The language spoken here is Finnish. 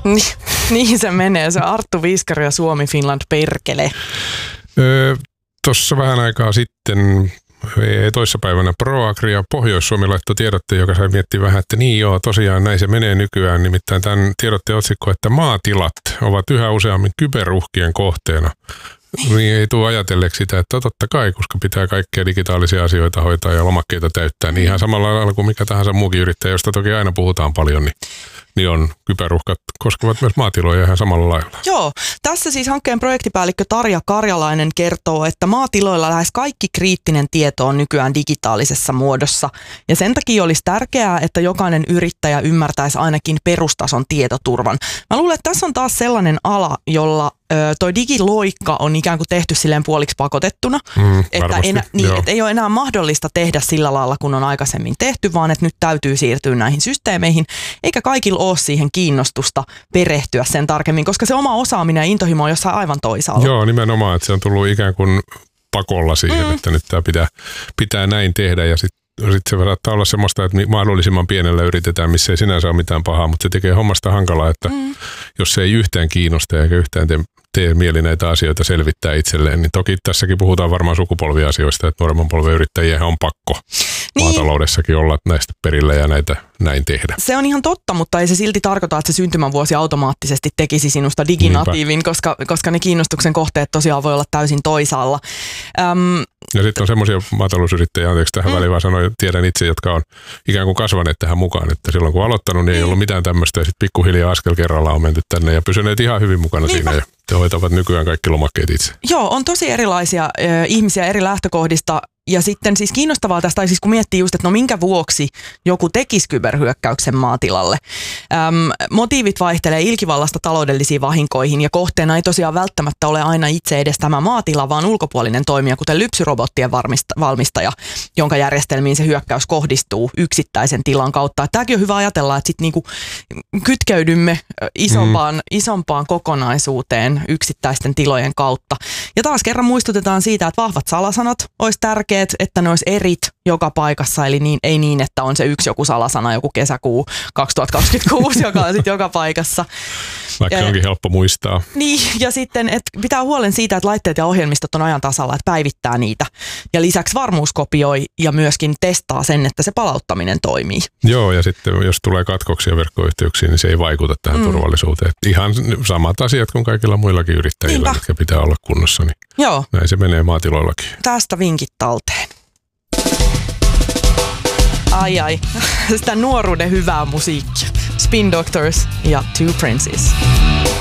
Niin se menee, se Arttu Viskari ja Suomi Finland perkele. Tuossa vähän aikaa sitten, toissapäivänä ProAgria Pohjois-Suomi laittoi tiedotteen, joka sai miettiä vähän, että niin joo, tosiaan näin se menee nykyään. Nimittäin tämän tiedotteen otsikko, että maatilat ovat yhä useammin kyberuhkien kohteena. Niin ei tule ajatelleeksi sitä, että totta kai, koska pitää kaikkia digitaalisia asioita hoitaa ja lomakkeita täyttää, niin ihan samalla lailla kuin mikä tahansa muukin yrittäjä, josta toki aina puhutaan paljon, niin on kyberuhkat koskevat myös maatiloja ihan samalla lailla. Joo, tässä siis hankkeen projektipäällikkö Tarja Karjalainen kertoo, että maatiloilla lähes kaikki kriittinen tieto on nykyään digitaalisessa muodossa. Ja sen takia olisi tärkeää, että jokainen yrittäjä ymmärtäisi ainakin perustason tietoturvan. Mä luulen, että tässä on taas sellainen ala, jolla toi digiloikka on ikään kuin tehty silleen puoliksi pakotettuna, että ei ole enää mahdollista tehdä sillä lailla, kun on aikaisemmin tehty, vaan että nyt täytyy siirtyä näihin systeemeihin, eikä kaikilla ole siihen kiinnostusta perehtyä sen tarkemmin, koska se oma osaaminen ja intohimo on jossain aivan toisaalla. Joo, nimenomaan, että se on tullut ikään kuin pakolla siihen, että nyt tämä pitää näin tehdä ja sitten se saattaa olla semmoista, että mahdollisimman pienellä yritetään, missä ei sinänsä ole mitään pahaa, mutta se tekee hommasta hankalaa, että jos se ei yhtään kiinnosta eikä yhtään tee mieli näitä asioita selvittää itselleen, niin toki tässäkin puhutaan varmaan sukupolviasioista, että nuoremman polven yrittäjien on pakko maataloudessakin olla näistä perillä ja näitä näin tehdä. Se on ihan totta, mutta ei se silti tarkoita, että se syntymävuosi automaattisesti tekisi sinusta diginatiivin, koska ne kiinnostuksen kohteet tosiaan voi olla täysin toisaalla. Ja sitten on semmoisia maatalousyrittäjiä, anteeksi tähän väliin vaan sanoin, tiedän itse, jotka on ikään kuin kasvaneet tähän mukaan, että silloin kun aloittanut, niin ei ollut mitään tämmöistä ja sitten pikkuhiljaa askel kerrallaan on menty tänne ja pysyneet ihan hyvin mukana siinä ja te hoitavat nykyään kaikki lomakkeet itse. Joo, on tosi erilaisia ihmisiä eri lähtökohdista. Ja sitten siis kiinnostavaa tästä, tai siis kun miettii just, että no minkä vuoksi joku tekisi kyberhyökkäyksen maatilalle. Motiivit vaihtelee ilkivallasta taloudellisiin vahinkoihin ja kohteena ei tosiaan välttämättä ole aina itse edes tämä maatila, vaan ulkopuolinen toimija, kuten lypsyrobottien valmistaja, jonka järjestelmiin se hyökkäys kohdistuu yksittäisen tilan kautta. Tämäkin on hyvä ajatella, että sitten niinku kytkeydymme isompaan kokonaisuuteen yksittäisten tilojen kautta. Ja taas kerran muistutetaan siitä, että vahvat salasanat olisi tärkeät, että ne olisi erit joka paikassa, eli ei niin, että on se yksi joku salasana, joku kesäkuu 2026, joka on sitten joka paikassa. Vaikka onkin helppo muistaa. Niin, ja sitten että pitää huolen siitä, että laitteet ja ohjelmistot on ajan tasalla, että päivittää niitä. Ja lisäksi varmuuskopioi ja myöskin testaa sen, että se palauttaminen toimii. Joo, ja sitten jos tulee katkoksia verkkoyhteyksiin, niin se ei vaikuta tähän turvallisuuteen. Ihan samat asiat kuin kaikilla muillakin yrittäjillä, jotka pitää olla kunnossa. Niin joo. Näin se menee maatiloillakin. Tästä vinkit talteen. Ai. Sitä nuoruuden hyvää musiikkia. Spin Doctors ja Two Princes.